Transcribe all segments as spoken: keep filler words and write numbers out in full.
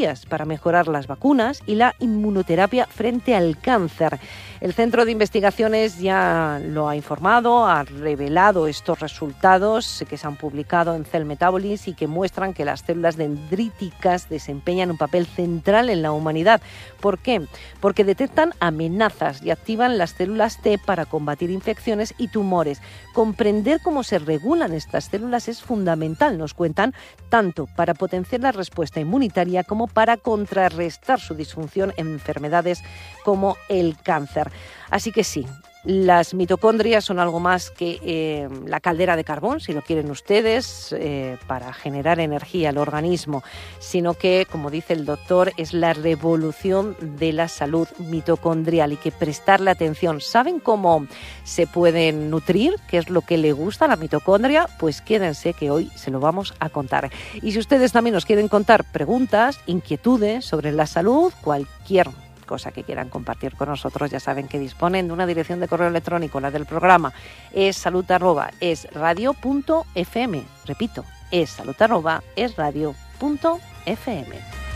para mejorar las vacunas y la inmunoterapia frente al cáncer. El Centro de Investigaciones ya lo ha informado, ha revelado estos resultados que se han publicado en Cell Metabolism y que muestran que las células dendríticas desempeñan un papel central en la humanidad. ¿Por qué? Porque detectan amenazas y activan las células T para combatir infecciones y tumores. Comprender cómo se regulan estas células es fundamental, nos cuentan, tanto para potenciar la respuesta inmunitaria como para contrarrestar su disfunción en enfermedades como el cáncer. Así que sí, las mitocondrias son algo más que eh, la caldera de carbón, si lo quieren ustedes, eh, para generar energía al organismo, sino que, como dice el doctor, es la revolución de la salud mitocondrial y que prestarle atención. ¿Saben cómo se pueden nutrir? ¿Qué es lo que le gusta a la mitocondria? Pues quédense que hoy se lo vamos a contar. Y si ustedes también nos quieren contar preguntas, inquietudes sobre la salud, cualquier cosa que quieran compartir con nosotros, ya saben que disponen de una dirección de correo electrónico, la del programa, es salud arroba es radio punto f m. Repito, es salud arroba es radio punto f m.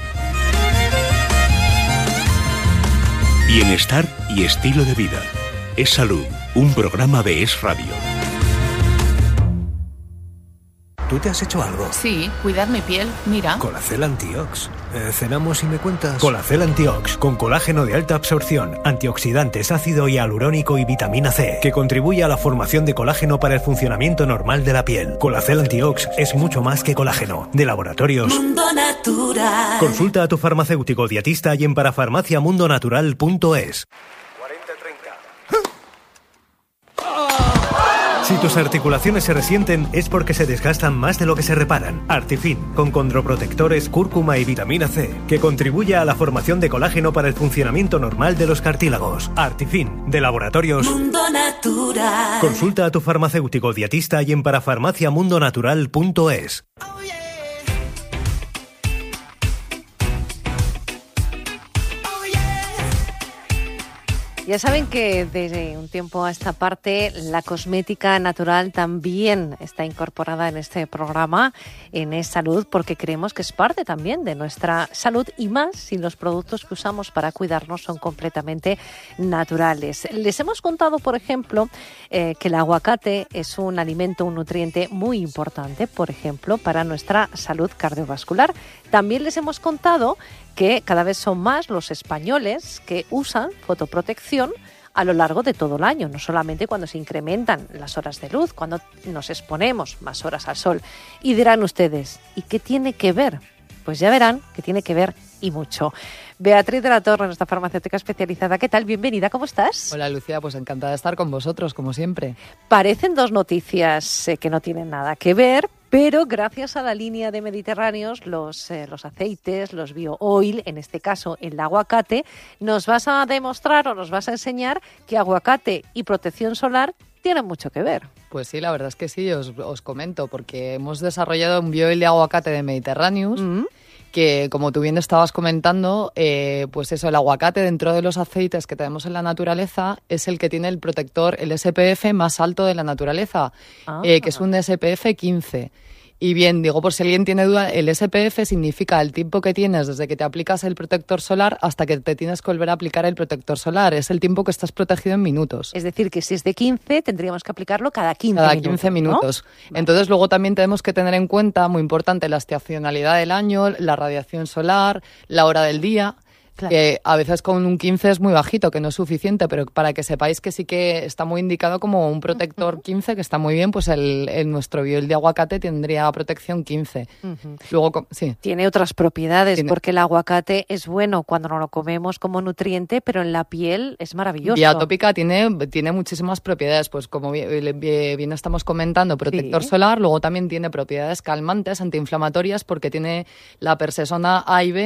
Bienestar y estilo de vida. Es Salud, un programa de Es Radio. ¿Tú te has hecho algo? Sí, cuidar mi piel, mira. Colacel Antiox. Eh, ¿Cenamos y me cuentas? Colacel Antiox, con colágeno de alta absorción, antioxidantes, ácido hialurónico y vitamina C, que contribuye a la formación de colágeno para el funcionamiento normal de la piel. Colacel Antiox es mucho más que colágeno. De Laboratorios Mundo Natural. Consulta a tu farmacéutico dietista y en parafarmacia mundo natural punto es. Si tus articulaciones se resienten es porque se desgastan más de lo que se reparan. Artifin, con condroprotectores, cúrcuma y vitamina C, que contribuye a la formación de colágeno para el funcionamiento normal de los cartílagos. Artifin, de Laboratorios Mundo Natural. Consulta a tu farmacéutico dietista y en parafarmacia mundo natural punto es. Ya saben que desde un tiempo a esta parte la cosmética natural también está incorporada en este programa, en Es Salud, porque creemos que es parte también de nuestra salud y más si los productos que usamos para cuidarnos son completamente naturales. Les hemos contado, por ejemplo, eh, que el aguacate es un alimento, un nutriente muy importante, por ejemplo, para nuestra salud cardiovascular. También les hemos contado que cada vez son más los españoles que usan fotoprotección a lo largo de todo el año, no solamente cuando se incrementan las horas de luz, cuando nos exponemos más horas al sol. Y dirán ustedes, ¿y qué tiene que ver? Pues ya verán que tiene que ver y mucho. Beatriz de la Torre, nuestra farmacéutica especializada, ¿qué tal? Bienvenida, ¿cómo estás? Hola Lucía, pues encantada de estar con vosotros, como siempre. Parecen dos noticias eh, que no tienen nada que ver, pero gracias a la línea de Mediterráneos, los, eh, los aceites, los bio-oil, en este caso el aguacate, nos vas a demostrar o nos vas a enseñar que aguacate y protección solar tienen mucho que ver. Pues sí, la verdad es que sí, os, os comento, porque hemos desarrollado un bio-oil de aguacate de Mediterráneos, mm-hmm. que como tú bien estabas comentando, eh, pues eso, el aguacate dentro de los aceites que tenemos en la naturaleza es el que tiene el protector, el S P F más alto de la naturaleza, ah. eh, que es un S P F quince. Y bien, digo, por si alguien tiene duda, el S P F significa el tiempo que tienes desde que te aplicas el protector solar hasta que te tienes que volver a aplicar el protector solar. Es el tiempo que estás protegido en minutos. Es decir, que si es de quince, tendríamos que aplicarlo cada quince cada minutos. Cada quince minutos. ¿No? Entonces, luego también tenemos que tener en cuenta, muy importante, la estacionalidad del año, la radiación solar, la hora del día. Claro. Que a veces con un quince es muy bajito, que no es suficiente, pero para que sepáis que sí que está muy indicado como un protector uh-huh. quince, que está muy bien, pues el, el nuestro bio-oil de aguacate tendría protección quince. Uh-huh. Luego, sí. Tiene otras propiedades, Tiene... porque el aguacate es bueno cuando no lo comemos como nutriente, pero en la piel es maravilloso. Vía tópica tiene, tiene muchísimas propiedades, pues como bien, bien estamos comentando, protector sí. solar, luego también tiene propiedades calmantes, antiinflamatorias, porque tiene la persona A y B,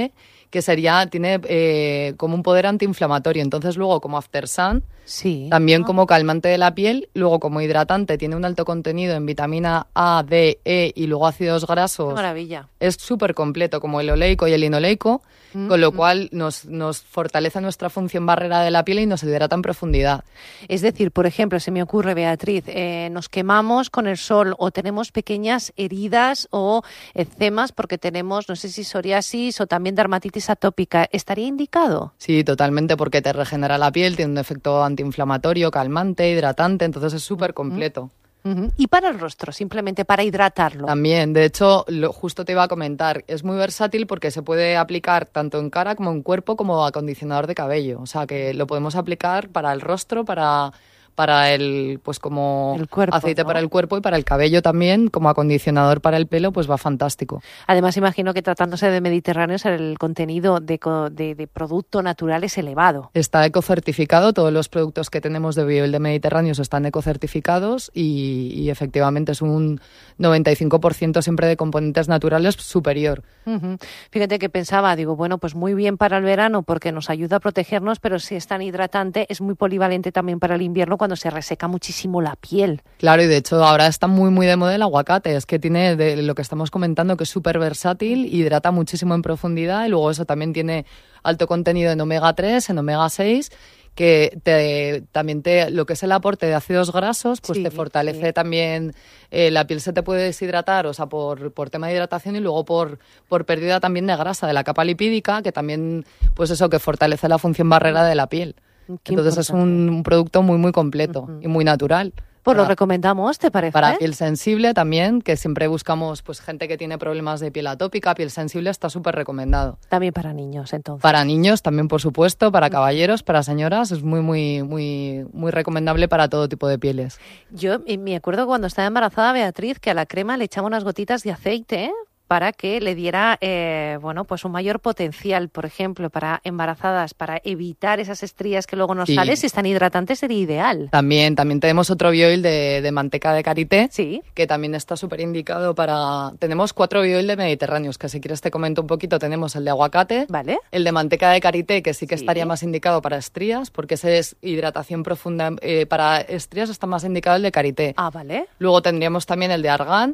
que sería, tiene eh, como un poder antiinflamatorio. Entonces luego como After Sun, sí. también como calmante de la piel, luego como hidratante, tiene un alto contenido en vitamina A, D, E y luego ácidos grasos. Qué maravilla. Es súper completo, como el oleico y el linoleico, mm, con lo mm. cual nos, nos fortalece nuestra función barrera de la piel y nos hidrata en profundidad. Es decir, por ejemplo, se me ocurre, Beatriz, eh, nos quemamos con el sol o tenemos pequeñas heridas o eczemas porque tenemos, no sé si psoriasis o también dermatitis atópica. ¿Estaría indicado? Sí, totalmente, porque te regenera la piel, tiene un efecto antiinflamatorio, calmante, hidratante, entonces es súper completo. Uh-huh. Y para el rostro, simplemente para hidratarlo. También, de hecho, lo, justo te iba a comentar, es muy versátil porque se puede aplicar tanto en cara como en cuerpo como acondicionador de cabello. O sea, que lo podemos aplicar para el rostro, para... para el, pues como el cuerpo, aceite, ¿no?, para el cuerpo y para el cabello también, como acondicionador para el pelo, pues va fantástico. Además, imagino que tratándose de mediterráneos, el contenido de, de, de producto natural es elevado. Está ecocertificado, todos los productos que tenemos de Bioil de Mediterráneos están ecocertificados y, y efectivamente es un noventa y cinco por ciento siempre de componentes naturales superior. Uh-huh. Fíjate que pensaba, digo, bueno, pues muy bien para el verano porque nos ayuda a protegernos, pero si es tan hidratante, es muy polivalente también para el invierno cuando se reseca muchísimo la piel. Claro, y de hecho ahora está muy muy de moda el aguacate, es que tiene de lo que estamos comentando que es súper versátil, hidrata muchísimo en profundidad y luego eso también tiene alto contenido en omega tres, en omega seis, que te, también te, lo que es el aporte de ácidos grasos, pues sí, te fortalece sí. también, eh, la piel se te puede deshidratar, o sea, por, por tema de hidratación y luego por, por pérdida también de grasa, de la capa lipídica, que también, pues eso, que fortalece la función barrera de la piel. Qué Entonces importante. Es un, un producto muy, muy completo uh-huh. y muy natural. Pues para, lo recomendamos, ¿te parece? Para piel sensible también, que siempre buscamos pues gente que tiene problemas de piel atópica, piel sensible, está súper recomendado. También para niños, entonces. Para niños también, por supuesto, para caballeros, para señoras, es muy, muy, muy, muy recomendable para todo tipo de pieles. Yo me acuerdo cuando estaba embarazada, Beatriz, que a la crema le echaba unas gotitas de aceite, ¿eh?, para que le diera eh, bueno, pues un mayor potencial, por ejemplo, para embarazadas, para evitar esas estrías que luego nos sí. salen. Si están hidratantes sería ideal. También, también tenemos otro bioil de, de manteca de karité, sí. que también está súper indicado para... Tenemos cuatro bioil de mediterráneos, que si quieres te comento un poquito. Tenemos el de aguacate, vale. el de manteca de karité, que sí que sí. estaría más indicado para estrías, porque ese es hidratación profunda. Eh, para estrías está más indicado el de karité. Ah, vale. Luego tendríamos también el de argán,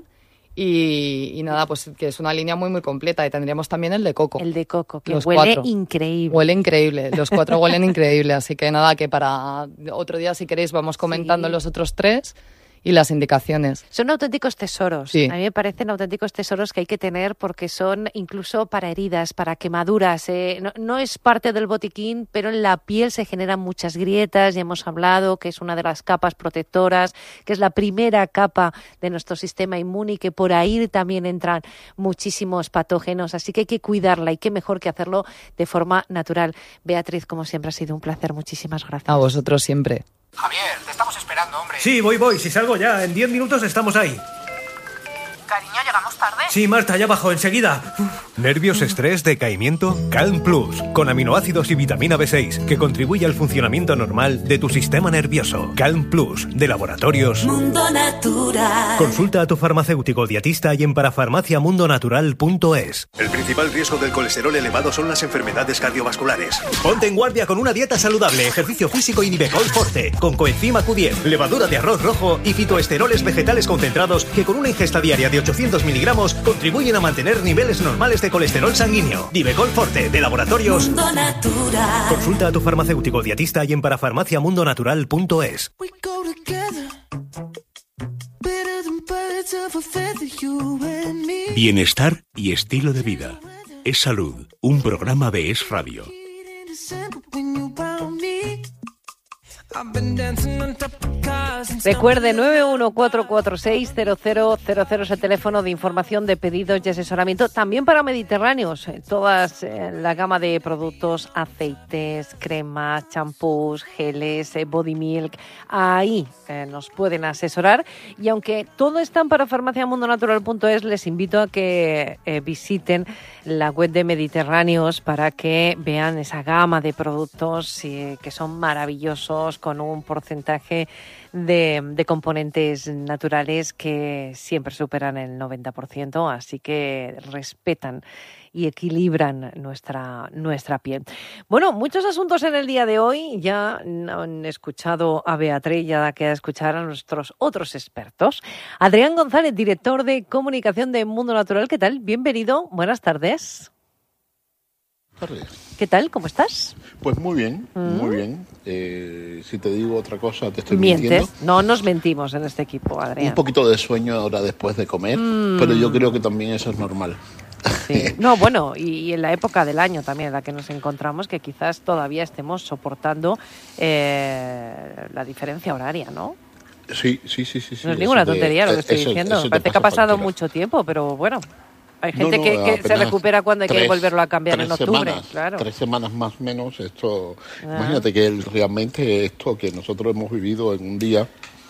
Y, y nada, pues que es una línea muy muy completa. Y tendríamos también el de coco. El de coco, que los huele cuatro. increíble. Huele increíble, los cuatro huelen increíble. Así que nada, que para otro día, si queréis, vamos comentando sí. los otros tres y las indicaciones. Son auténticos tesoros. Sí. A mí me parecen auténticos tesoros que hay que tener porque son incluso para heridas, para quemaduras. Eh, no, no es parte del botiquín, pero en la piel se generan muchas grietas. Ya hemos hablado que es una de las capas protectoras, que es la primera capa de nuestro sistema inmune y que por ahí también entran muchísimos patógenos. Así que hay que cuidarla y qué mejor que hacerlo de forma natural. Beatriz, como siempre, ha sido un placer. Muchísimas gracias. A vosotros siempre. Javier, te estamos esperando, hombre. Sí, voy, voy. Si salgo ya, en diez minutos estamos ahí. Cariño, ¿llegamos tarde? Sí, Marta, ya bajo, enseguida. ¿Nervios, estrés, decaimiento? Calm Plus, con aminoácidos y vitamina B seis, que contribuye al funcionamiento normal de tu sistema nervioso. Calm Plus, de Laboratorios Mundo Natural. Consulta a tu farmacéutico dietista y en parafarmacia mundo natural punto es. El principal riesgo del colesterol elevado son las enfermedades cardiovasculares. Ponte en guardia con una dieta saludable, ejercicio físico y Nivecol Forte, con coenzima Q diez, levadura de arroz rojo y fitoesteroles vegetales concentrados que con una ingesta diaria de ochocientos miligramos contribuyen a mantener niveles normales de colesterol sanguíneo. Nivecol Forte, de Laboratorios Mundo Natural. Consulta a tu farmacéutico dietista y en parafarmacia mundo natural punto es. Bienestar y estilo de vida. Es Salud, un programa de Es Radio. Recuerde, nueve uno cuatro cuatro seis cero cero cero cero es el teléfono de información de pedidos y asesoramiento, también para mediterráneos. Todas eh, la gama de productos, aceites, cremas, champús, geles, eh, body milk, ahí eh, nos pueden asesorar. Y aunque todo está en parafarmacia mundo natural punto es, les invito a que eh, visiten la web de Mediterráneos para que vean esa gama de productos eh, que son maravillosos, con un porcentaje de, de componentes naturales que siempre superan el noventa por ciento, así que respetan y equilibran nuestra, nuestra piel. Bueno, muchos asuntos en el día de hoy. Ya han escuchado a Beatriz, ya queda escuchar a nuestros otros expertos. Adrián González, director de comunicación de Mundo Natural. ¿Qué tal? Bienvenido. Buenas tardes. Tardes. ¿Qué tal? ¿Cómo estás? Pues muy bien, mm. muy bien. Eh, si te digo otra cosa, te estoy ¿Mientes? mintiendo. No nos mentimos en este equipo, Adrián. Un poquito de sueño ahora después de comer, mm. pero yo creo que también eso es normal. Sí. No, bueno, y, y en la época del año también en la que nos encontramos, que quizás todavía estemos soportando eh, la diferencia horaria, ¿no? Sí, sí, sí, sí. No es ninguna te, tontería lo que estoy eso, diciendo. Eso Parece que ha pasado factura. mucho tiempo, pero bueno, hay gente no, no, que, que se recupera cuando hay tres, que volverlo a cambiar en octubre. Semanas, claro. Tres semanas más o menos. Esto, ah. Imagínate que el, realmente esto que nosotros hemos vivido en un día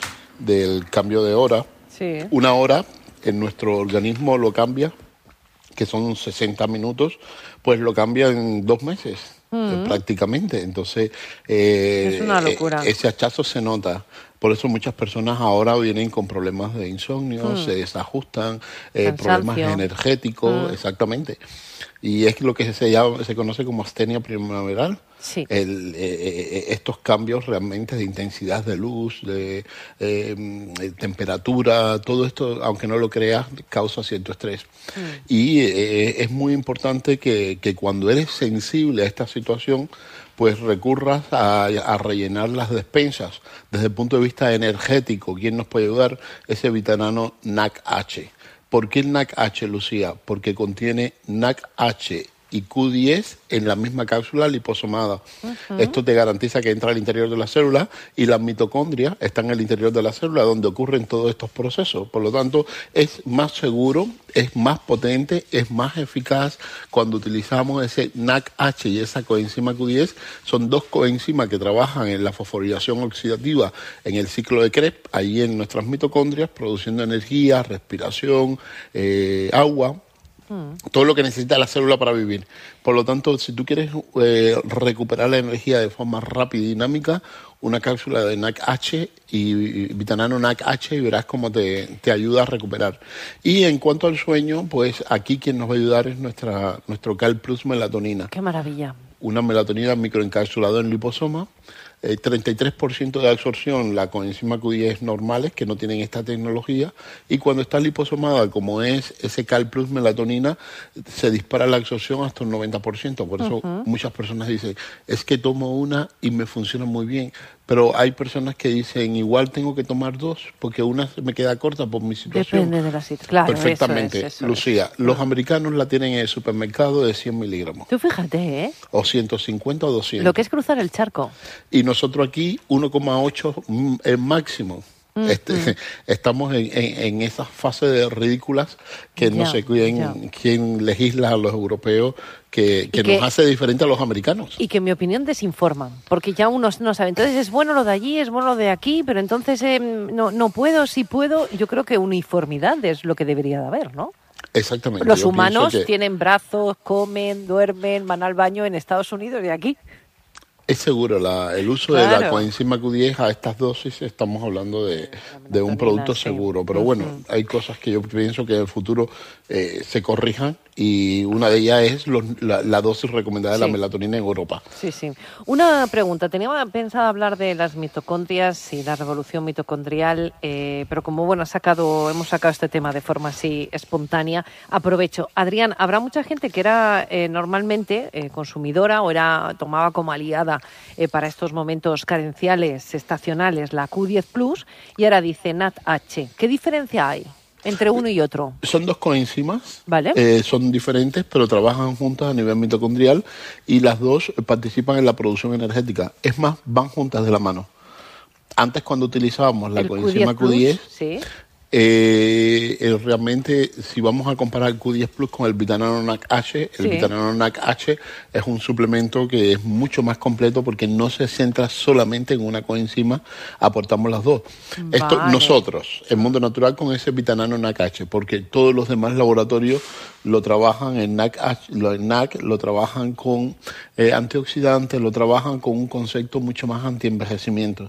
del cambio de hora, sí. una hora en nuestro organismo lo cambia, que son sesenta minutos, pues lo cambia en dos meses, mm. prácticamente. Entonces, eh, es una locura. Ese hachazo se nota. Por eso muchas personas ahora vienen con problemas de insomnio, mm. se desajustan, eh, problemas energéticos, mm. exactamente. Y es lo que se llama, se conoce como astenia primaveral. Sí. El, eh, estos cambios realmente de intensidad de luz, de eh, temperatura, todo esto, aunque no lo creas, causa cierto estrés. Mm. Y eh, es muy importante que, que cuando eres sensible a esta situación, pues recurras a, a rellenar las despensas. Desde el punto de vista energético, ¿quién nos puede ayudar? Ese vitamina N A C H. ¿Por qué el N A C H, Lucía? Porque contiene N A C H y Q diez en la misma cápsula liposomada. Uh-huh. Esto te garantiza que entra al interior de la célula y las mitocondrias están en el interior de la célula donde ocurren todos estos procesos. Por lo tanto, es más seguro, es más potente, es más eficaz cuando utilizamos ese N A C H y esa coenzima Q diez. Son dos coenzimas que trabajan en la fosforilación oxidativa en el ciclo de Krebs, ahí en nuestras mitocondrias, produciendo energía, respiración, eh, agua. Todo lo que necesita la célula para vivir. Por lo tanto, si tú quieres eh, recuperar la energía de forma rápida y dinámica, una cápsula de N A C H y, y vitamina N A C H y verás cómo te, te ayuda a recuperar. Y en cuanto al sueño, pues aquí quien nos va a ayudar es nuestra nuestro Cal Plus melatonina. ¡Qué maravilla! Una melatonina microencapsulada en liposoma. Eh, treinta y tres por ciento de absorción la coenzima Q diez normales que no tienen esta tecnología, y cuando está liposomada como es ese Cal Plus melatonina se dispara la absorción hasta un noventa por ciento. Por eso uh-huh. muchas personas dicen, es que tomo una y me funciona muy bien, pero hay personas que dicen, igual tengo que tomar dos porque una me queda corta por mi situación. Depende de la situación. Claro, perfectamente, eso es, eso Lucía, es. los americanos la tienen en el supermercado de cien miligramos. Tú fíjate, ¿eh? O ciento cincuenta o doscientos. Lo que es cruzar el charco. Y nosotros aquí uno coma ocho es máximo. Mm, este, mm. Estamos en, en, en esas fases ridículas que ya, no sé quién, quién legisla a los europeos que, que, que nos hace diferente a los americanos. Y que en mi opinión desinforman, porque ya uno no sabe. Entonces es bueno lo de allí, es bueno lo de aquí, pero entonces eh, no, no puedo, sí puedo. Yo creo que uniformidad es lo que debería de haber, ¿no? Exactamente. Los Yo humanos que... tienen brazos, comen, duermen, van al baño en Estados Unidos y aquí. Es seguro, la, el uso claro. de la coenzima Q diez a estas dosis estamos hablando de, de un producto seguro. Pero bueno, uh-huh. hay cosas que yo pienso que en el futuro eh, se corrijan, y una de ellas es los, la, la dosis recomendada sí. de la melatonina en Europa. Sí, sí. Una pregunta, tenía pensado hablar de las mitocondrias y la revolución mitocondrial, eh, pero como bueno, ha sacado, hemos sacado este tema de forma así espontánea, aprovecho. Adrián, habrá mucha gente que era eh, normalmente eh, consumidora o era tomaba como aliada Eh, para estos momentos carenciales, estacionales, la Q diez Plus, y ahora dice N A C H. ¿Qué diferencia hay entre uno y otro? Son dos coenzimas, ¿vale? eh, son diferentes, pero trabajan juntas a nivel mitocondrial, y las dos participan en la producción energética. Es más, van juntas de la mano. Antes, cuando utilizábamos la El coenzima Q diez, ¿sí? Eh, eh, realmente, si vamos a comparar el Q diez Plus con el Vitanano N A C H, el Sí. Vitanano N A C H es un suplemento que es mucho más completo porque no se centra solamente en una coenzima, aportamos las dos. Esto Vale. nosotros, el Mundo Natural, con ese Vitanano N A C H, porque todos los demás laboratorios lo trabajan en N A C H, lo, en N A C lo trabajan con eh, antioxidantes, lo trabajan con un concepto mucho más antienvejecimiento.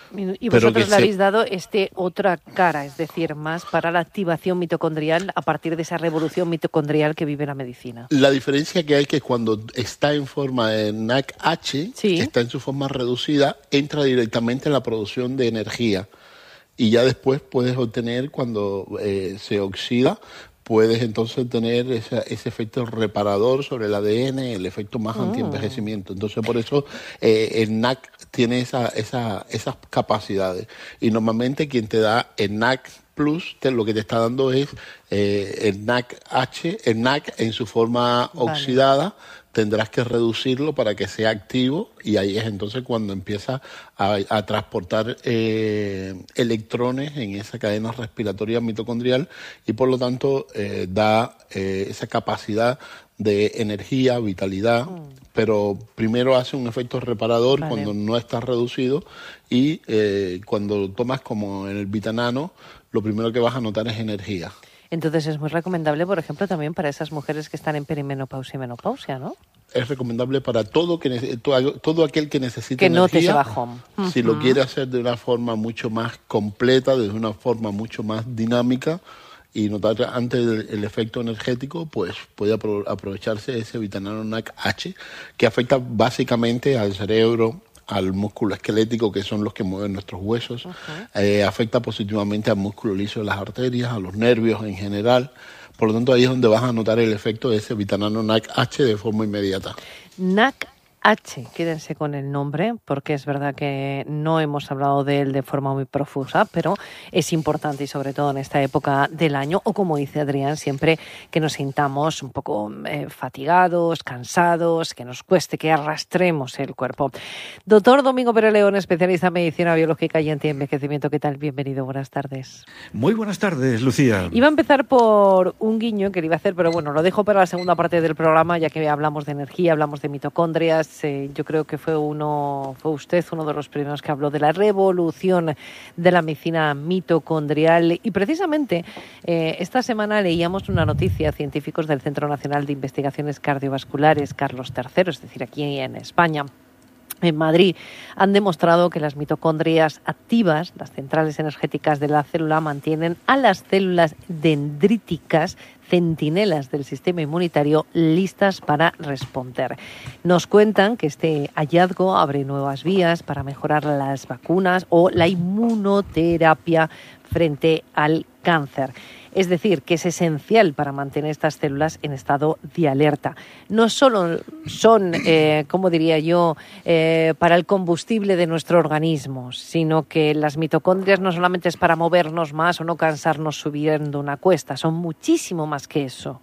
Y Pero vosotros que le se- habéis dado este otra cara, es decir, más para la activación mitocondrial a partir de esa revolución mitocondrial que vive la medicina. La diferencia que hay que cuando está en forma de N A C H, Sí. está en su forma reducida, entra directamente en la producción de energía. Y ya después puedes obtener, cuando eh, se oxida, puedes entonces tener esa- ese efecto reparador sobre el A D N, el efecto más Mm. antienvejecimiento. Entonces, por eso eh, el N A C tiene esa, esa, esas capacidades. Y normalmente quien te da el N A C Plus, te- lo que te está dando es eh, el N A C H, el N A C en su forma Vale. oxidada. Tendrás que reducirlo para que sea activo y ahí es entonces cuando empieza a, a transportar eh, electrones en esa cadena respiratoria mitocondrial y por lo tanto eh, da eh, esa capacidad de energía, vitalidad, pero primero hace un efecto reparador Vale. cuando no está reducido y eh, cuando lo tomas como en el Vitanano, lo primero que vas a notar es energía. Entonces es muy recomendable, por ejemplo, también para esas mujeres que están en perimenopausia y menopausia, ¿no? Es recomendable para todo que nece- todo, todo aquel que necesite Que note ese energía. bajón. Si lo Ujú. quiere hacer de una forma mucho más completa, de una forma mucho más dinámica y notar antes el, el efecto energético, pues puede apro- aprovecharse de ese Vitanano N A C H que afecta básicamente al cerebro, al músculo esquelético, que son los que mueven nuestros huesos, eh, afecta positivamente al músculo liso de las arterias, a los nervios en general. Por lo tanto, ahí es donde vas a notar el efecto de ese Vitanano N A C H de forma inmediata. N A C H, quédense con el nombre, porque es verdad que no hemos hablado de él de forma muy profusa, pero es importante y sobre todo en esta época del año, o como dice Adrián, siempre que nos sintamos un poco eh, fatigados, cansados, que nos cueste, que arrastremos el cuerpo. Doctor Domingo Pérez León, especialista en medicina biológica y antienvejecimiento, ¿qué tal? Bienvenido, buenas tardes. Muy buenas tardes, Lucía. Iba a empezar por un guiño que le iba a hacer, pero bueno, lo dejo para la segunda parte del programa, ya que hablamos de energía, hablamos de mitocondrias. Eh, yo creo que fue uno, fue usted uno de los primeros que habló de la revolución de la medicina mitocondrial. Y precisamente eh, esta semana leíamos una noticia, científicos del Centro Nacional de Investigaciones Cardiovasculares, Carlos tercero, es decir, aquí en España, en Madrid, han demostrado que las mitocondrias activas, las centrales energéticas de la célula, mantienen a las células dendríticas, centinelas del sistema inmunitario, listas para responder. Nos cuentan que este hallazgo abre nuevas vías para mejorar las vacunas o la inmunoterapia frente al cáncer. Es decir, que es esencial para mantener estas células en estado de alerta. No solo son, eh, como diría yo, eh, para el combustible de nuestro organismo, sino que las mitocondrias no solamente es para movernos más o no cansarnos subiendo una cuesta, son muchísimo más que eso.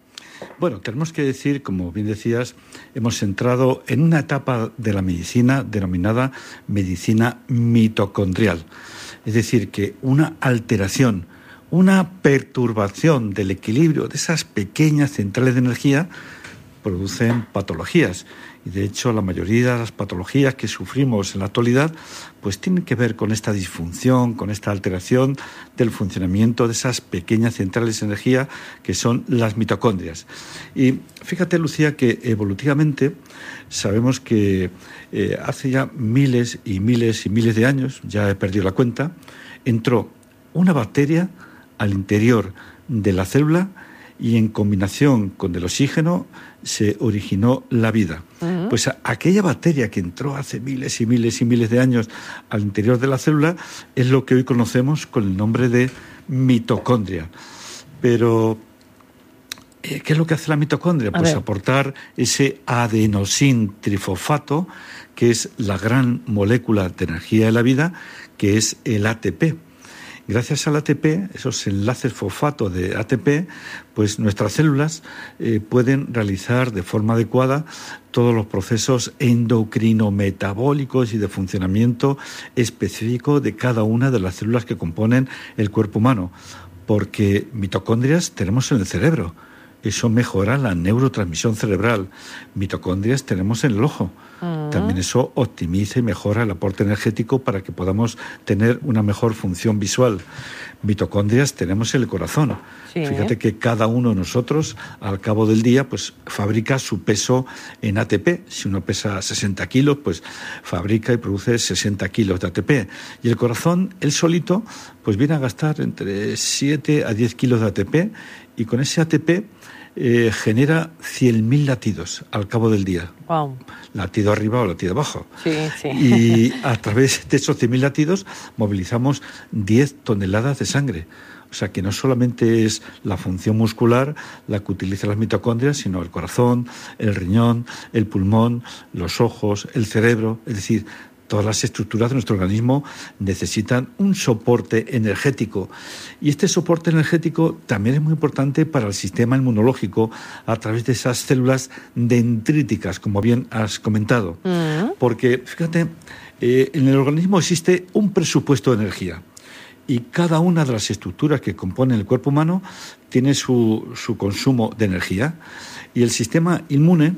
Bueno, tenemos que decir, como bien decías, hemos entrado en una etapa de la medicina denominada medicina mitocondrial. Es decir, que una alteración, una perturbación del equilibrio de esas pequeñas centrales de energía producen patologías. Y de hecho, la mayoría de las patologías que sufrimos en la actualidad pues tienen que ver con esta disfunción, con esta alteración del funcionamiento de esas pequeñas centrales de energía que son las mitocondrias. Y fíjate, Lucía, que evolutivamente sabemos que eh, hace ya miles y miles y miles de años, ya he perdido la cuenta, entró una bacteria al interior de la célula y en combinación con el oxígeno se originó la vida. Uh-huh. Pues a, aquella bacteria que entró hace miles y miles y miles de años al interior de la célula es lo que hoy conocemos con el nombre de mitocondria. Pero, ¿qué es lo que hace la mitocondria? Pues aportar ese adenosin trifosfato, que es la gran molécula de energía de la vida, que es el A T P. gracias al A T P, esos enlaces fosfato de A T P, pues nuestras células eh, pueden realizar de forma adecuada todos los procesos endocrino-metabólicos y de funcionamiento específico de cada una de las células que componen el cuerpo humano, porque mitocondrias tenemos en el cerebro. Eso mejora la neurotransmisión cerebral. Mitocondrias tenemos en el ojo. Uh-huh. También eso optimiza y mejora el aporte energético para que podamos tener una mejor función visual. Mitocondrias tenemos en el corazón. Sí. Fíjate que cada uno de nosotros, al cabo del día, pues fabrica su peso en A T P. Si uno pesa sesenta kilos, pues fabrica y produce sesenta kilos de A T P. Y el corazón, él solito, pues viene a gastar entre siete a diez kilos de A T P, y con ese A T P eh, genera cien mil latidos al cabo del día. Wow. Latido arriba o latido abajo. Sí, sí. Y a través de esos cien mil latidos movilizamos diez toneladas de sangre. O sea que no solamente es la función muscular la que utilizan las mitocondrias, sino el corazón, el riñón, el pulmón, los ojos, el cerebro, es decir, todas las estructuras de nuestro organismo necesitan un soporte energético. Y este soporte energético también es muy importante para el sistema inmunológico a través de esas células dendríticas, como bien has comentado. Uh-huh. Porque, fíjate, eh, en el organismo existe un presupuesto de energía. Y cada una de las estructuras que componen el cuerpo humano tiene su, su consumo de energía. Y el sistema inmune,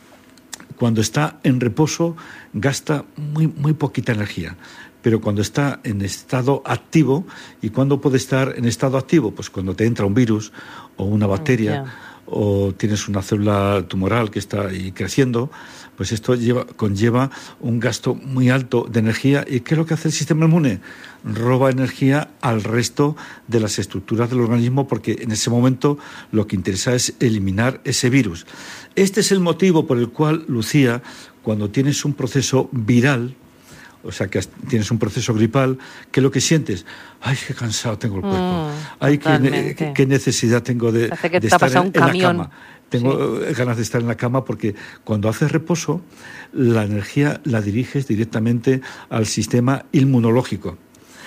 cuando está en reposo, gasta muy, muy poquita energía. Pero cuando está en estado activo, ¿y cuándo puede estar en estado activo? Pues cuando te entra un virus o una bacteria, oh, yeah. o tienes una célula tumoral que está ahí creciendo, pues esto lleva, conlleva un gasto muy alto de energía. ¿Y qué es lo que hace el sistema inmune? Roba energía al resto de las estructuras del organismo, porque en ese momento lo que interesa es eliminar ese virus. Este es el motivo por el cual, Lucía, cuando tienes un proceso viral, o sea, que tienes un proceso gripal, ¿qué es lo que sientes? ¡Ay, qué cansado tengo el cuerpo! Mm, ¡Ay, qué, qué, qué necesidad tengo de, que de estar en, en la cama! Tengo sí. ganas de estar en la cama, porque cuando haces reposo, la energía la diriges directamente al sistema inmunológico.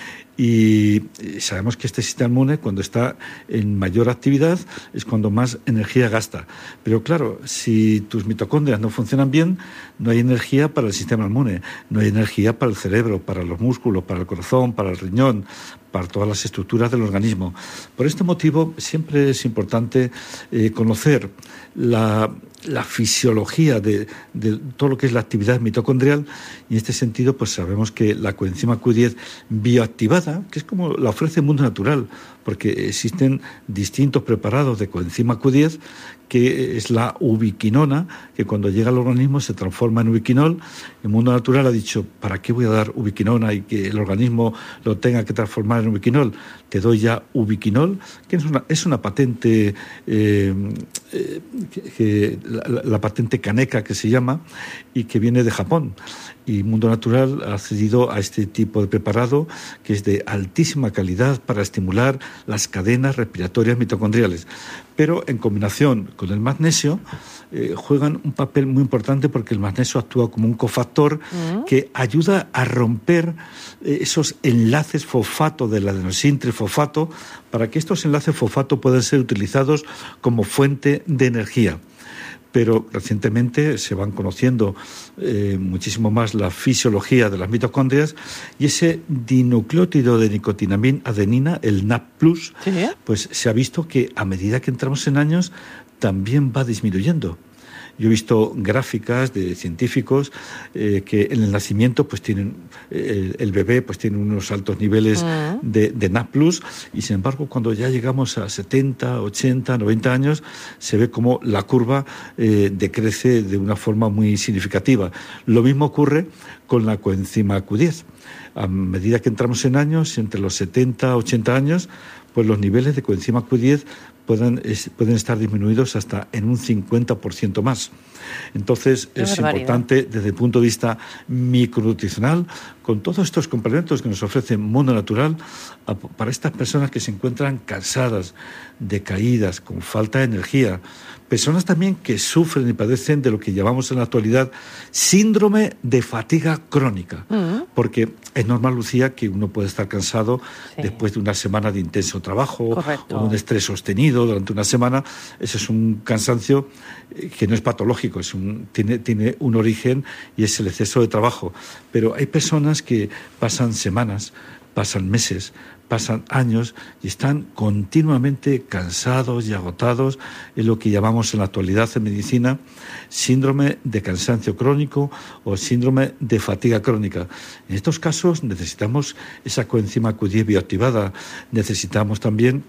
Y sabemos que este sistema inmune, cuando está en mayor actividad, es cuando más energía gasta. Pero claro, si tus mitocondrias no funcionan bien, no hay energía para el sistema inmune, no hay energía para el cerebro, para los músculos, para el corazón, para el riñón, para todas las estructuras del organismo. Por este motivo, siempre es importante eh, conocer la, la fisiología de, de todo lo que es la actividad mitocondrial, y en este sentido pues sabemos que la coenzima Q diez bioactivada, que es como la ofrece el mundo natural, porque existen distintos preparados de coenzima Q diez, que es la ubiquinona, que cuando llega al organismo se transforma en ubiquinol. El mundo natural ha dicho, ¿para qué voy a dar ubiquinona y que el organismo lo tenga que transformar en ubiquinol? Te doy ya ubiquinol, que es una, es una patente, eh, eh, que, que, la, la patente Kaneka, que se llama, y que viene de Japón. Y Mundo Natural ha accedido a este tipo de preparado, que es de altísima calidad para estimular las cadenas respiratorias mitocondriales. Pero en combinación con el magnesio, eh, juegan un papel muy importante, porque el magnesio actúa como un cofactor uh-huh. que ayuda a romper eh, esos enlaces fosfato del adenosin trifosfato, para que estos enlaces fosfato puedan ser utilizados como fuente de energía. Pero recientemente se van conociendo eh, muchísimo más la fisiología de las mitocondrias, y ese dinucleótido de nicotinamina adenina, el N A P plus, ¿sí? Pues se ha visto que a medida que entramos en años también va disminuyendo. Yo he visto gráficas de científicos eh, que en el nacimiento pues tienen eh, el bebé pues tiene unos altos niveles uh-huh. de, de N A P plus, y sin embargo cuando ya llegamos a setenta, ochenta, noventa años se ve como la curva eh, decrece de una forma muy significativa. Lo mismo ocurre con la coenzima Q diez. A medida que entramos en años, entre los setenta, ochenta años, pues los niveles de coenzima Q diez pueden, es, pueden estar disminuidos hasta en un cincuenta por ciento más. Entonces, Qué es barbaridad. Importante desde el punto de vista micronutricional, con todos estos complementos que nos ofrece Mundo Natural, a, para estas personas que se encuentran cansadas, decaídas, con falta de energía, Personas también que sufren y padecen de lo que llamamos en la actualidad síndrome de fatiga crónica. Uh-huh. Porque es normal, Lucía, que uno puede estar cansado sí. después de una semana de intenso trabajo. Correcto. O un estrés sostenido durante una semana. Eso es un cansancio que no es patológico, es un, tiene, tiene un origen y es el exceso de trabajo. Pero hay personas que pasan semanas, pasan meses, pasan años y están continuamente cansados y agotados en lo que llamamos en la actualidad en medicina síndrome de cansancio crónico o síndrome de fatiga crónica. En estos casos necesitamos esa coenzima Q diez bioactivada, necesitamos también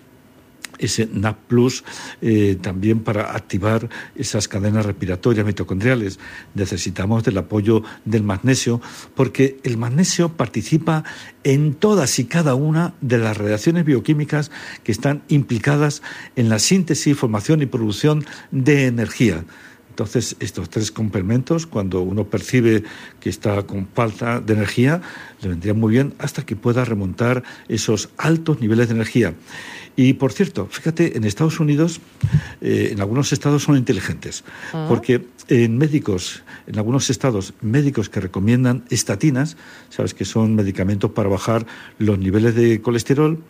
ese N A C plus eh, también para activar esas cadenas respiratorias mitocondriales. Necesitamos del apoyo del magnesio, porque el magnesio participa en todas y cada una de las reacciones bioquímicas que están implicadas en la síntesis, formación y producción de energía. Entonces, estos tres complementos, cuando uno percibe que está con falta de energía, le vendrían muy bien hasta que pueda remontar esos altos niveles de energía. Y, por cierto, fíjate, en Estados Unidos, eh, en algunos estados son inteligentes, uh-huh. porque en médicos, en algunos estados, médicos que recomiendan estatinas, sabes que son medicamentos para bajar los niveles de colesterol,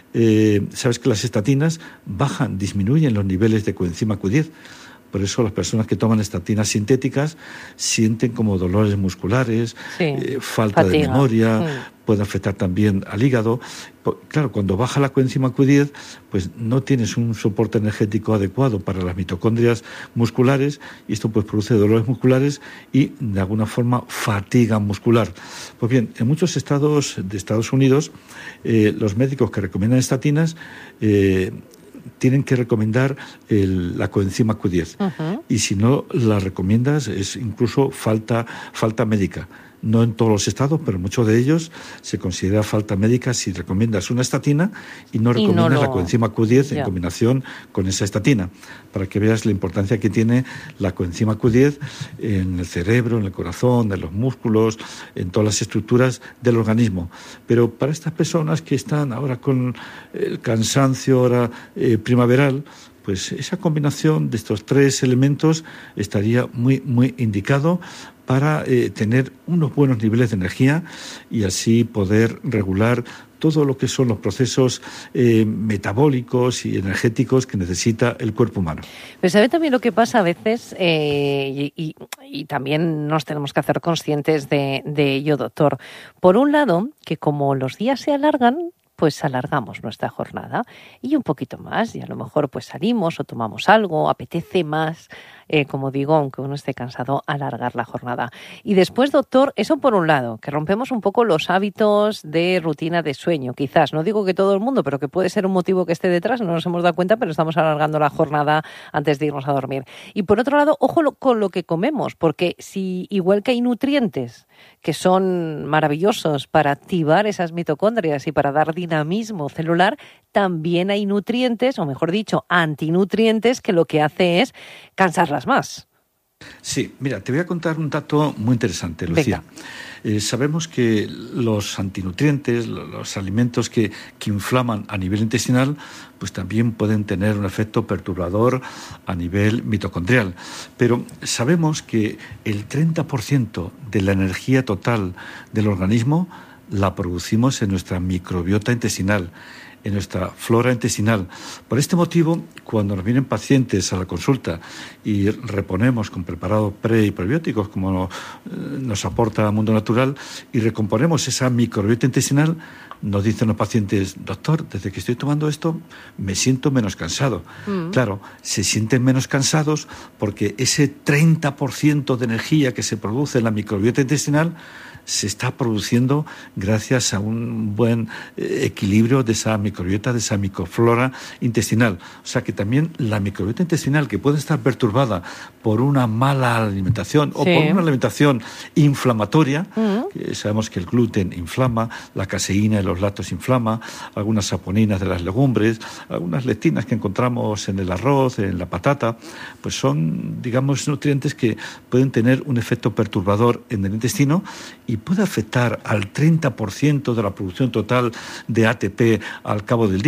eh, sabes que las estatinas bajan, disminuyen los niveles de coenzima Q diez. Por eso las personas que toman estatinas sintéticas sienten como dolores musculares, sí, eh, falta fatiga. de memoria, sí. puede afectar también al hígado. Claro, cuando baja la coenzima Q diez, pues no tienes un soporte energético adecuado para las mitocondrias musculares y esto pues produce dolores musculares y de alguna forma fatiga muscular. Pues bien, en muchos estados de Estados Unidos, eh, los médicos que recomiendan estatinas eh, tienen que recomendar el, la coenzima Q diez. Uh-huh. Y si no la recomiendas, es incluso falta, falta médica. No en todos los estados, pero en muchos de ellos se considera falta médica si recomiendas una estatina y no recomiendas y no lo... la coenzima Q diez yeah. en combinación con esa estatina, para que veas la importancia que tiene la coenzima Q diez en el cerebro, en el corazón, en los músculos, en todas las estructuras del organismo. Pero para estas personas que están ahora con el cansancio ahora eh, primaveral, pues esa combinación de estos tres elementos estaría muy, muy indicado para eh, tener unos buenos niveles de energía y así poder regular todo lo que son los procesos eh, metabólicos y energéticos que necesita el cuerpo humano. Pero ¿sabe también lo que pasa a veces? Eh, y, y, y también nos tenemos que hacer conscientes de, de ello, doctor. Por un lado, que como los días se alargan, pues alargamos nuestra jornada y un poquito más, y a lo mejor pues salimos o tomamos algo, apetece más, eh, como digo, aunque uno esté cansado, alargar la jornada. Y después, doctor, eso por un lado, que rompemos un poco los hábitos de rutina de sueño, quizás, no digo que todo el mundo, pero que puede ser un motivo que esté detrás, no nos hemos dado cuenta, pero estamos alargando la jornada antes de irnos a dormir. Y por otro lado, ojo lo, con lo que comemos, porque si igual que hay nutrientes que son maravillosos para activar esas mitocondrias y para dar dinamismo celular, también hay nutrientes, o mejor dicho, antinutrientes, que lo que hace es cansarlas más. Sí, mira, te voy a contar un dato muy interesante, Lucía. Eh, sabemos que los antinutrientes, los alimentos que, que inflaman a nivel intestinal, pues también pueden tener un efecto perturbador a nivel mitocondrial. Pero sabemos que el treinta por ciento de la energía total del organismo la producimos en nuestra microbiota intestinal, en nuestra flora intestinal. Por este motivo, cuando nos vienen pacientes a la consulta y reponemos con preparados pre y probióticos, como nos aporta Mundo Natural, y recomponemos esa microbiota intestinal, nos dicen los pacientes: doctor, desde que estoy tomando esto me siento menos cansado. Mm. Claro, se sienten menos cansados porque ese treinta por ciento de energía que se produce en la microbiota intestinal se está produciendo gracias a un buen eh, equilibrio de esa microbiota, de esa microflora intestinal. O sea que también la microbiota intestinal, que puede estar perturbada por una mala alimentación, sí, o por una alimentación inflamatoria, uh-huh. que sabemos que el gluten inflama, la caseína de los lácteos inflama, algunas saponinas de las legumbres, algunas lectinas que encontramos en el arroz, en la patata, pues son, digamos, nutrientes que pueden tener un efecto perturbador en el intestino y puede afectar al treinta por ciento de la producción total de A T P al cabo del día. Por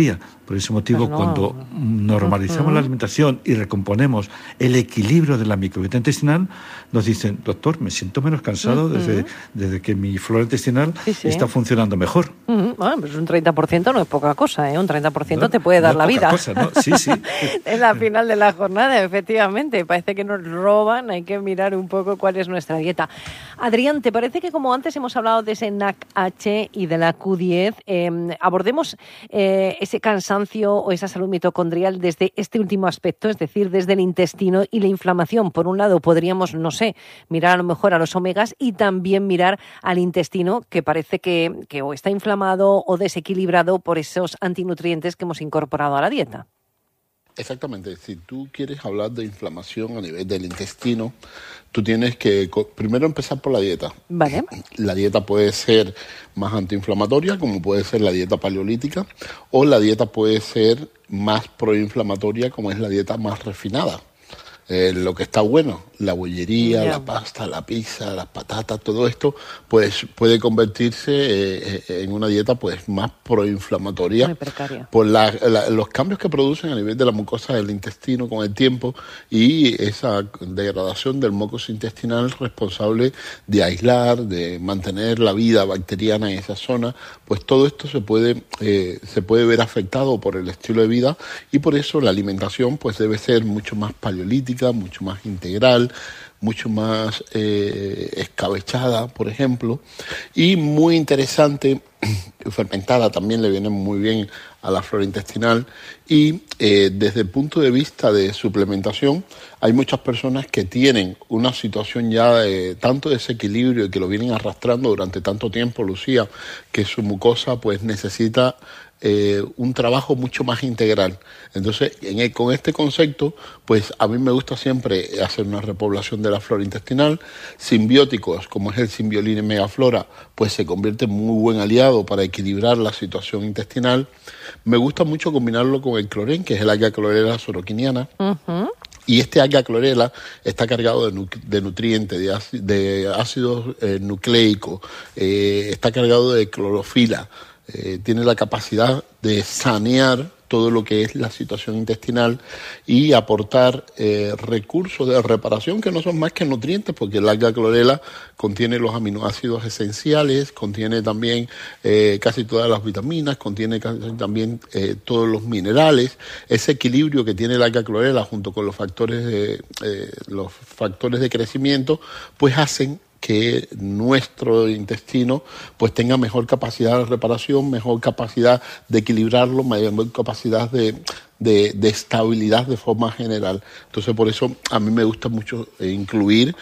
Por ese motivo, no. cuando normalizamos uh-huh. la alimentación y recomponemos el equilibrio de la microbiota intestinal, nos dicen, doctor, me siento menos cansado uh-huh. desde, desde que mi flora intestinal sí, sí. está funcionando mejor. Uh-huh. Bueno, pues un treinta por ciento no es poca cosa, ¿eh? Un treinta por ciento no, te puede dar no la poca vida. Cosa, ¿no? Sí, sí. En la final de la jornada, efectivamente. Parece que nos roban, hay que mirar un poco cuál es nuestra dieta. Adrián, ¿te parece que como antes hemos hablado de ese N A C H y de la Q diez, eh, abordemos eh, ese cansancio o esa salud mitocondrial desde este último aspecto, es decir, desde el intestino y la inflamación? Por un lado, podríamos, no sé, mirar a lo mejor a los omegas y también mirar al intestino, que parece que, que o está inflamado o desequilibrado por esos antinutrientes que hemos incorporado a la dieta. Exactamente. Si tú quieres hablar de inflamación a nivel del intestino, tú tienes que primero empezar por la dieta. Vale. La dieta puede ser más antiinflamatoria, como puede ser la dieta paleolítica, o la dieta puede ser más proinflamatoria, como es la dieta más refinada. Eh, lo que está bueno, la bollería, yeah. la pasta, la pizza, las patatas, todo esto, pues puede convertirse eh, en una dieta pues más proinflamatoria. Muy precaria. Por la, la, los cambios que producen a nivel de la mucosa del intestino con el tiempo y esa degradación del mucus intestinal responsable de aislar, de mantener la vida bacteriana en esa zona, pues todo esto se puede eh, se puede ver afectado por el estilo de vida, y por eso la alimentación pues debe ser mucho más paleolítica, mucho más integral, mucho más eh, escabechada, por ejemplo, y muy interesante, fermentada también le viene muy bien a la flora intestinal. Y eh, desde el punto de vista de suplementación, hay muchas personas que tienen una situación ya de tanto desequilibrio y que lo vienen arrastrando durante tanto tiempo, Lucía, que su mucosa pues necesita Eh, un trabajo mucho más integral. Entonces, en el, con este concepto, pues a mí me gusta siempre hacer una repoblación de la flora intestinal. Simbióticos, como es el Simbiolin y Megaflora, pues se convierte en muy buen aliado para equilibrar la situación intestinal. Me gusta mucho combinarlo con el clorén, que es el alga clorela soroquiniana. Uh-huh. Y este alga clorela está cargado de, nu- de nutrientes, de, ácido, de ácidos eh, nucleicos, eh, está cargado de clorofila. Eh, tiene la capacidad de sanear todo lo que es la situación intestinal y aportar eh, recursos de reparación que no son más que nutrientes, porque el alga clorela contiene los aminoácidos esenciales, contiene también eh, casi todas las vitaminas, contiene casi también eh, todos los minerales. Ese equilibrio que tiene el alga clorela junto con los factores de, eh, los factores de crecimiento, pues hacen que nuestro intestino pues tenga mejor capacidad de reparación, mejor capacidad de equilibrarlo, mayor capacidad de, de, de estabilidad de forma general. Entonces, por eso a mí me gusta mucho incluir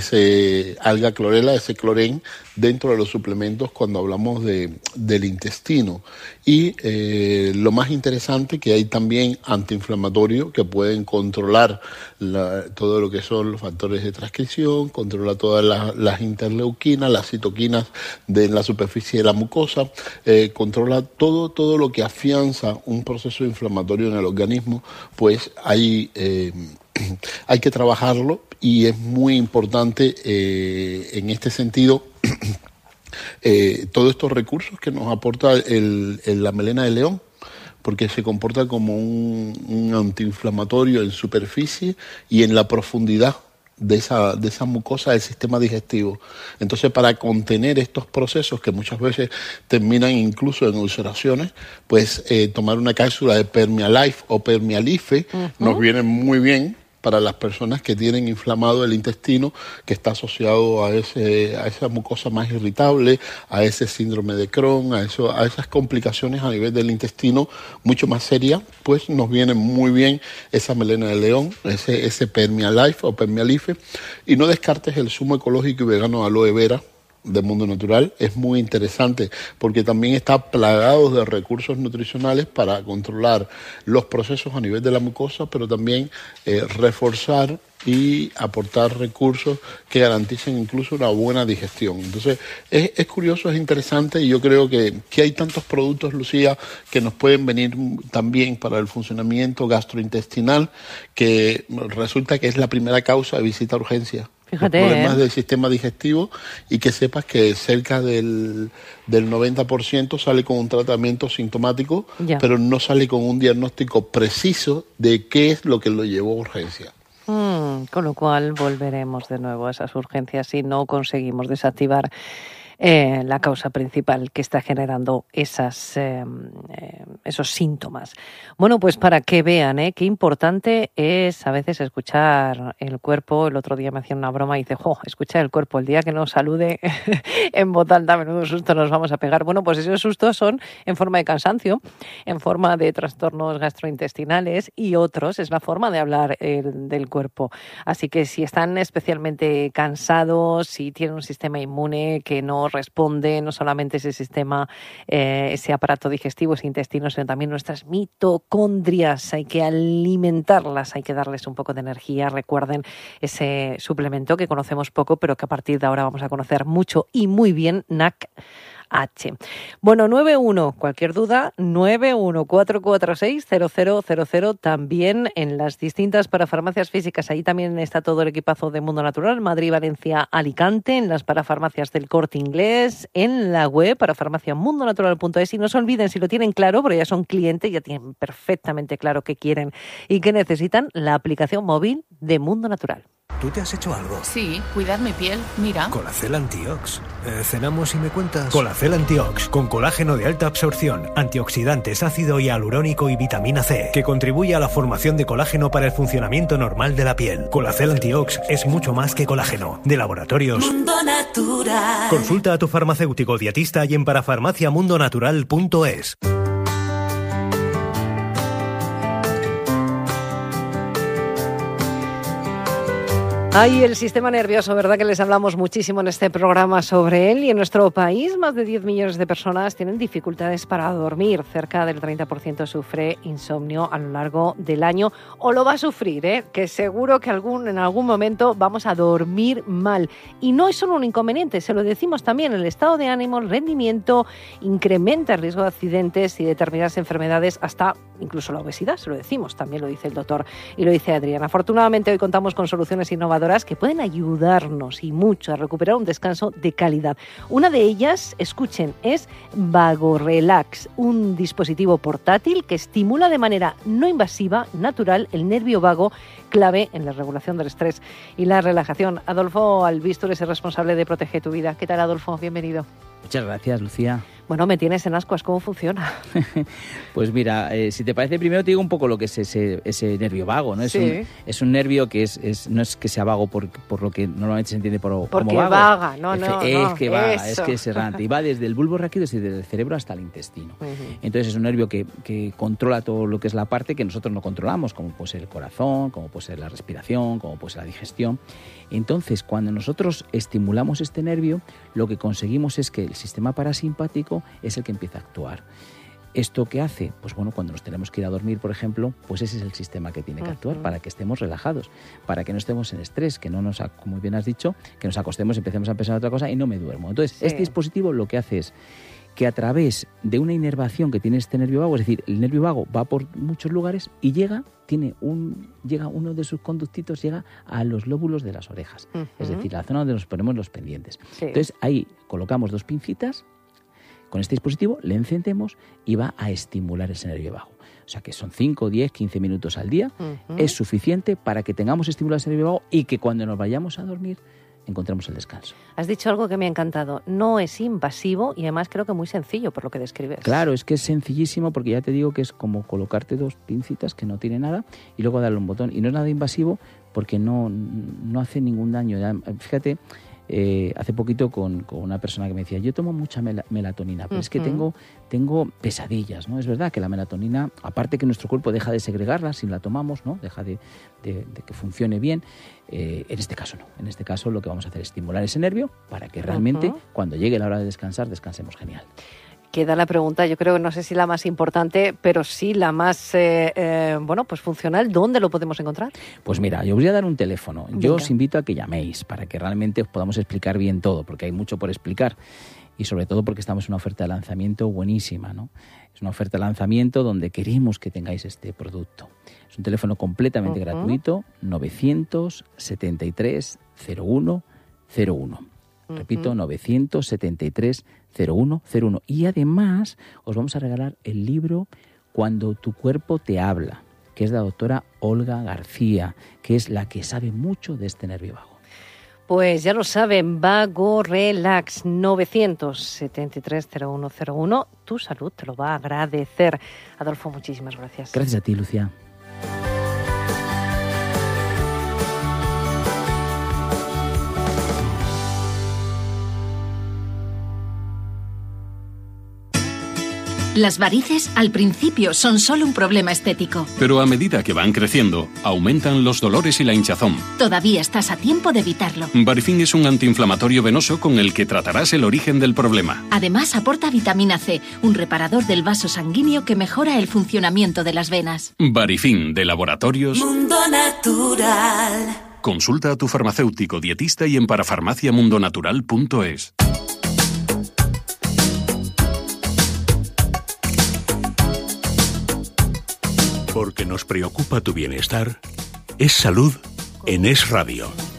ese alga clorela, ese clorén, dentro de los suplementos cuando hablamos de, del intestino. Y eh, lo más interesante, que hay también antiinflamatorios que pueden controlar la, todo lo que son los factores de transcripción, controla todas las, las interleuquinas, las citoquinas de la superficie de la mucosa, eh, controla todo, todo lo que afianza un proceso inflamatorio en el organismo. Pues hay, eh, hay que trabajarlo, y es muy importante eh, en este sentido eh, todos estos recursos que nos aporta el, el, la melena de león, porque se comporta como un, un antiinflamatorio en superficie y en la profundidad de esa, de esa mucosa del sistema digestivo. Entonces, para contener estos procesos que muchas veces terminan incluso en ulceraciones, pues eh, tomar una cápsula de Permialife o Permialife uh-huh. nos viene muy bien para las personas que tienen inflamado el intestino, que está asociado a ese a esa mucosa más irritable, a ese síndrome de Crohn, a eso a esas complicaciones a nivel del intestino mucho más serias, pues nos viene muy bien esa melena de león, ese ese Permialife o Permialife. Y no descartes el zumo ecológico y vegano de aloe vera de Mundo Natural. Es muy interesante porque también está plagado de recursos nutricionales para controlar los procesos a nivel de la mucosa, pero también eh, reforzar y aportar recursos que garanticen incluso una buena digestión. Entonces, es, es curioso, es interesante, y yo creo que, que hay tantos productos, Lucía, que nos pueden venir también para el funcionamiento gastrointestinal, que resulta que es la primera causa de visita a urgencia. Fíjate, los problemas ¿eh? del sistema digestivo, y que sepas que cerca del, del noventa por ciento sale con un tratamiento sintomático, ya. pero no sale con un diagnóstico preciso de qué es lo que lo llevó a urgencia. Mm, con lo cual volveremos de nuevo a esas urgencias si no conseguimos desactivar Eh, la causa principal que está generando esas, eh, eh, esos síntomas. Bueno, pues para que vean ¿eh? qué importante es a veces escuchar el cuerpo. El otro día me hacían una broma y dice, jo, escuchar el cuerpo, el día que nos salude en voz alta, menudo susto nos vamos a pegar. Bueno, pues esos sustos son en forma de cansancio, en forma de trastornos gastrointestinales, y otros es la forma de hablar eh, del cuerpo. Así que si están especialmente cansados, si tienen un sistema inmune que no responde, no solamente ese sistema, eh, ese aparato digestivo, ese intestino, sino también nuestras mitocondrias. Hay que alimentarlas, hay que darles un poco de energía. Recuerden ese suplemento que conocemos poco, pero que a partir de ahora vamos a conocer mucho y muy bien, N A C H. Bueno, nueve uno, cualquier duda, nueve uno cuatro cuatro seis cero cero cero cero, también en las distintas parafarmacias físicas. Ahí también está todo el equipazo de Mundo Natural, Madrid, Valencia, Alicante, en las parafarmacias del Corte Inglés, en la web parafarmacia mundo natural punto es, y no se olviden, si lo tienen claro, porque ya son clientes, ya tienen perfectamente claro qué quieren y qué necesitan, la aplicación móvil de Mundo Natural. ¿Tú te has hecho algo? Sí, cuidar mi piel, mira. Colacel Antiox. Eh, cenamos y me cuentas. Colacel Antiox, con colágeno de alta absorción, antioxidantes, ácido hialurónico y vitamina C, que contribuye a la formación de colágeno para el funcionamiento normal de la piel. Colacel Antiox es mucho más que colágeno. De Laboratorios Mundo Natural. Consulta a tu farmacéutico dietista y en parafarmacia mundo natural punto es. Ay, el sistema nervioso, ¿verdad? Que les hablamos muchísimo en este programa sobre él. Y en nuestro país, más de diez millones de personas tienen dificultades para dormir. Cerca del treinta por ciento sufre insomnio a lo largo del año, o lo va a sufrir, ¿eh? Que seguro que algún, en algún momento vamos a dormir mal. Y no es solo un inconveniente, se lo decimos también, el estado de ánimo, el rendimiento, incrementa el riesgo de accidentes y determinadas enfermedades, hasta incluso la obesidad, se lo decimos, también lo dice el doctor y lo dice Adrián. Afortunadamente hoy contamos con soluciones innovadoras que pueden ayudarnos y mucho a recuperar un descanso de calidad. Una de ellas, escuchen, es VagoRelax, un dispositivo portátil que estimula de manera no invasiva, natural, el nervio vago, clave en la regulación del estrés y la relajación. Adolfo Albistur es el responsable de Protege tu Vida. ¿Qué tal, Adolfo? Bienvenido. Muchas gracias, Lucía. Bueno, me tienes en ascuas, ¿cómo funciona? Pues mira, eh, si te parece, primero te digo un poco lo que es ese, ese nervio vago, ¿no? Es, sí. un, es un nervio que es, es no es que sea vago por, por lo que normalmente se entiende por, Porque como vago. vaga, no, no, Es no, que vaga, eso. es que es errante. Y va desde el bulbo raquídeo, desde el cerebro hasta el intestino. Uh-huh. Entonces es un nervio que, que controla todo lo que es la parte que nosotros no controlamos, como puede ser el corazón, como puede ser la respiración, como puede ser la digestión. Entonces, cuando nosotros estimulamos este nervio, lo que conseguimos es que el sistema parasimpático es el que empieza a actuar. ¿Esto qué hace? Pues bueno, cuando nos tenemos que ir a dormir, por ejemplo, pues ese es el sistema que tiene que actuar, uh-huh. para que estemos relajados, para que no estemos en estrés, que no nos, como bien has dicho, que nos acostemos, empecemos a pensar en otra cosa y no me duermo. Entonces, sí. Este dispositivo lo que hace es que a través de una inervación que tiene este nervio vago, es decir, el nervio vago va por muchos lugares y llega, tiene un, llega uno de sus conductitos, llega a los lóbulos de las orejas, uh-huh. es decir, la zona donde nos ponemos los pendientes. Sí. Entonces ahí colocamos dos pincitas, con este dispositivo le encendemos y va a estimular ese nervio vago. O sea que son cinco, diez, quince minutos al día, uh-huh. es suficiente para que tengamos estimulado ese nervio vago y que cuando nos vayamos a dormir encontremos el descanso. Has dicho algo que me ha encantado. No es invasivo y además creo que muy sencillo por lo que describes. Claro, es que es sencillísimo porque ya te digo que es como colocarte dos pincitas que no tiene nada y luego darle un botón. Y no es nada invasivo porque no, no hace ningún daño. Fíjate, eh, hace poquito con, con una persona que me decía, yo tomo mucha mel- melatonina, pero uh-huh. es que tengo, tengo pesadillas, ¿no? Es verdad que la melatonina, aparte que nuestro cuerpo deja de segregarla si la tomamos, ¿no? Deja de, de, de que funcione bien. Eh, en este caso no. En este caso lo que vamos a hacer es estimular ese nervio para que realmente uh-huh. cuando llegue la hora de descansar, descansemos genial. Queda la pregunta, yo creo que no sé si la más importante, pero sí la más eh, eh, bueno, pues funcional. ¿Dónde lo podemos encontrar? Pues mira, yo os voy a dar un teléfono. Yo Venga. Os invito a que llaméis para que realmente os podamos explicar bien todo, porque hay mucho por explicar. Y sobre todo porque estamos en una oferta de lanzamiento buenísima, ¿no? Es una oferta de lanzamiento donde queremos que tengáis este producto. Es un teléfono completamente uh-huh. gratuito, novecientos setenta y tres, cero uno cero uno. Repito, uh-huh. novecientos setenta y tres cero uno cero uno. Y además os vamos a regalar el libro Cuando tu cuerpo te habla, que es de la doctora Olga García, que es la que sabe mucho de este nervio vago. Pues ya lo saben, Vago Relax, novecientos setenta y tres cero uno cero uno. Tu salud te lo va a agradecer. Adolfo, muchísimas gracias. Gracias a ti, Lucía. Las varices al principio son solo un problema estético. Pero a medida que van creciendo, aumentan los dolores y la hinchazón. Todavía estás a tiempo de evitarlo. Varifin es un antiinflamatorio venoso con el que tratarás el origen del problema. Además aporta vitamina C, un reparador del vaso sanguíneo que mejora el funcionamiento de las venas. Varifin, de Laboratorios Mundo Natural. Consulta a tu farmacéutico, dietista y en parafarmaciamundonatural punto es. Porque nos preocupa tu bienestar, es salud en Es Radio.